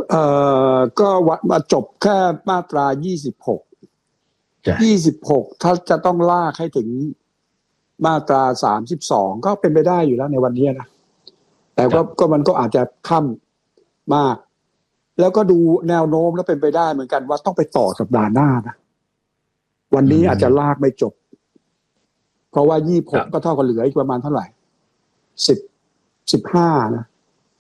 เอ่ก็วัดมาจบแค่มาตรา26ถ้าจะต้องลากให้ถึงมาตรา32ก็เป็นไปได้อยู่แล้วในวันนี้นะแต่ก็มันก็อาจจะค่ำมากแล้วก็ดูแนวโน้มแล้วเป็นไปได้เหมือนกันว่าต้องไปต่อสัปดาห์หน้านะวันนี้อาจจะลากไม่จบเพราะว่า26ก็เท่ากับเหลืออีกประมาณเท่าไหร่15นะ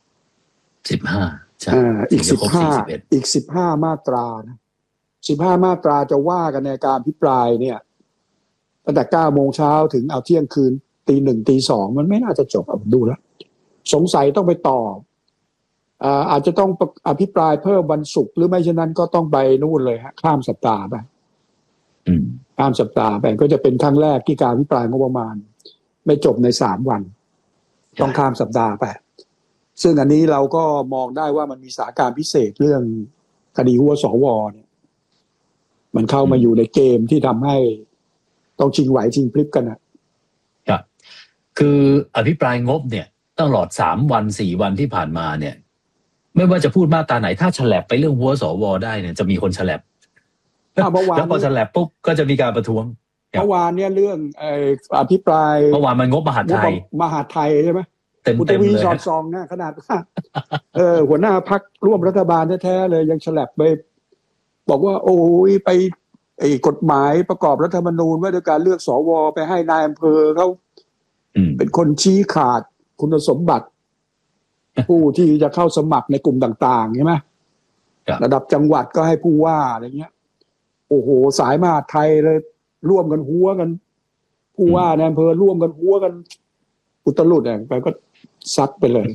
15ใช่อีก15มาตรานะ15มาตราจะว่ากันในการพิปรายเนี่ยตั้งแต่ 9 โมงเช้าถึงเอาเที่ยงคืน 1 ตี 2มันไม่น่าจะจบดูแล้วสงสัยต้องไปต่ออาจจะต้องอภิปรายเพิ่มวันศุกร์หรือไม่เช่นนั้นก็ต้องไปนู่นเลยฮะข้ามสัปดาห์ไปข้ามสัปดาห์ไปก็จะเป็นครั้งแรกที่การอภิปรายงบประมาณไม่จบใน3วันต้องข้ามสัปดาห์ไปซึ่งอันนี้เราก็มองได้ว่ามันมีสถานการณ์พิเศษเรื่องคดีหัวสวเนี่ยมันเข้ามาอยู่ในเกมที่ทำให้ต้องชิงไหวชิงพลิบกันนะครับคืออภิปรายงบเนี่ยตลอด3วัน4วันที่ผ่านมาเนี่ยไม่ว่าจะพูดมาตราไหนถ้าฉลับไปเรื่องหัวสวได้เนี่ยจะมีคนฉลับแล้วพอฉลับปุ๊บก็จะมีการประท้วงเมื่อวานเนี่ยเรื่องอภิปรายเมื่อวานมันงบมหาดไทยใช่ไหมเต็มเลยสอดซองนะขนาดว่าหัวหน้าพรรคร่วมรัฐบาลแท้ๆเลยยังฉลับไปบอกว่าโอ้ยไปกฎหมายประกอบรัฐธรรมนูญว่าด้วยการเลือกสวไปให้นายอำเภอเขาเป็นคนชี้ขาดคุณสมบัติผู้ที่จะเข้าสมัครในกลุ่มต่างๆใช่ไหมระดับจังหวัดก็ให้ผู้ว่าอะไรเงี้ยโอ้โหสายมหาดไทยเลยร่วมกันหัวกันผู้ว่าในอำเภอร่วมกันหัวกันอุตลุดไปก็ซัดไปเลย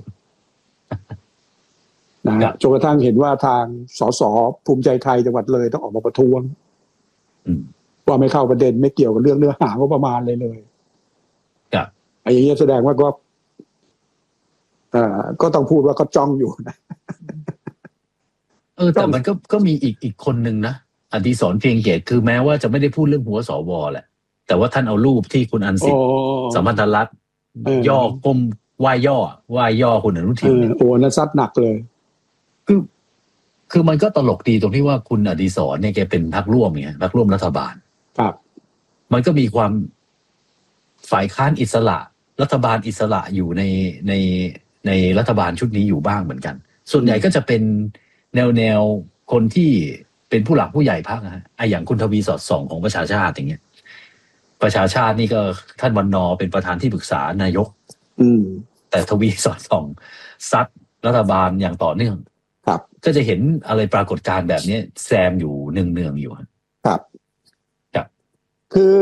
นะจนกระทั่งเห็นว่าทางสสภูมิใจไทยจังหวัดเลยต้องออกมาประท้วงว่าไม่เข้าประเด็นไม่เกี่ยวกับเรื่องเนื้อหาก็ประมาณเลยไอ้อย่างนี้แสดงว่าก็ต้องพูดว่าก็จ้องอยู่นะแต่มันก็มีอีกคนหนึ่งนะอดิศรเพียงเกตคือแม้ว่าจะไม่ได้พูดเรื่องหัวสวแหละแต่ว่าท่านเอารูปที่คุณอันสิทธิ์สัมพันธรัตน์ย่อก้มไหว้ย่อคุณอนุทินโอ้นั่นซัดหนักเลยคือมันก็ตลกดีตรงที่ว่าคุณอดิศรเนี่ยแกเป็นพรรคร่วมเนี่ยพรรคร่วมรัฐบาลครับมันก็มีความฝ่ายค้านอิสระรัฐบาลอิสระอยู่ในรัฐบาลชุดนี้อยู่บ้างเหมือนกันส่วนใหญ่ก็จะเป็นแนวคนที่เป็นผู้หลักผู้ใหญ่พรรคนะอย่างคุณทวีสอดส่องของประชาชาติอย่างเงี้ยประชาชาตินี่ก็ท่านวรรณเป็นประธานที่ปรึกษานายกแต่ทวีสอดส่องซัดรัฐบาลอย่างต่อเนื่องครับก็จะเห็นอะไรปรากฏการณ์แบบนี้แซมอยู่เนืองๆอยู่ครับคือ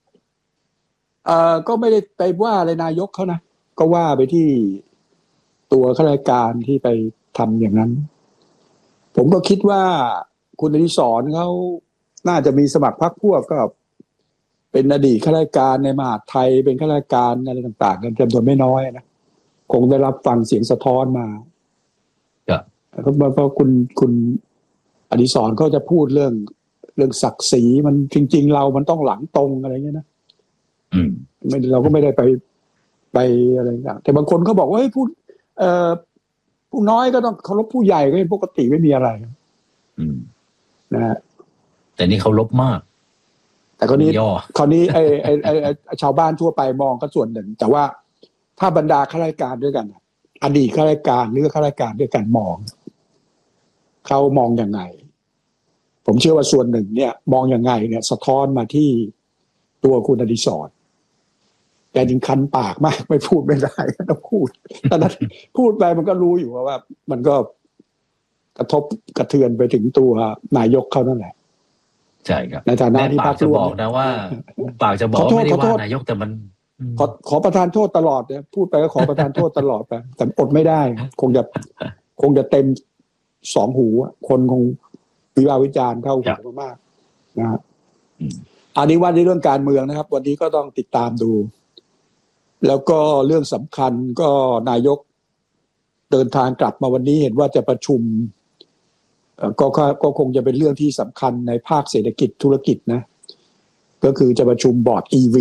ก็ไม่ได้ไปว่าอะไรนายกเขานะก็ว่าไปที่ตัวข้าราชการที่ไปทำอย่างนั้นผมก็คิดว่าคุณอดิศรเขาน่าจะมีสมัครพรรคพวกก็เป็นอดีตข้าราชการในมหาดไทยเป็นข้าราชการอะไรต่างๆกันจำนวนไม่น้อยนะคงได้รับฟังเสียงสะท้อนมาเพราะคุณอดิศรก็จะพูดเรื่องศักดิ์ศรีมันจริงๆเรามันต้องหลังตรงอะไรเงี้ยนะไม่เราก็ไม่ได้ไปอะไรต่างแต่บางคนเขาบอกว่าเฮ้ยผู้น้อยก็ต้องเคารพผู้ใหญ่ก็เป็นปกติไม่มีอะไรนะฮะแต่นี่เคารพมากแต่คราวนี้ไอ้ชาวบ้านทั่วไปมองก็ส่วนหนึ่งแต่ว่าถ้าบรรดาข้าราชการด้วยกันอดีตข้าราชการหรือข้าราชการด้วยกันมองเขามองยังไงผมเชื่อว่าส่วนหนึ่งเนี่ยมองยังไงเนี่ยสะท้อนมาที่ตัวคุณอดิศรแกจึงคันปากมากไม่พูดไม่ได้ต้องพูดแต่นั้นพูดไปมันก็รู้อยู่ว่ามันก็กระทบกระเทือนไปถึงตัวนายกเขานั่นแหละใช่ครับในฐานะที่พรรคร่วมบอกนะว่าปากจะบอกไม่ได้ว่านายกแต่มันขอประทานโทษตลอดเนี่ยพูดไปก็ขอประทานโทษตลอดไปแต่อดไม่ได้คงจะเต็ม2 หูคนคงวิพากษ์วิจารณ์เข้าหูมากๆนะอันนี้ว่าในเรื่องการเมืองนะครับวันนี้ก็ต้องติดตามดูแล้วก็เรื่องสำคัญก็นายกเดินทางกลับมาวันนี้เห็นว่าจะประชุมก็คงจะเป็นเรื่องที่สำคัญในภาคเศรษฐกิจธุรกิจนะก็คือจะประชุมบอร์ด EV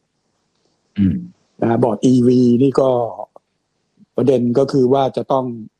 นะบอร์ด EV นี่ก็ประเด็นก็คือว่าจะต้อง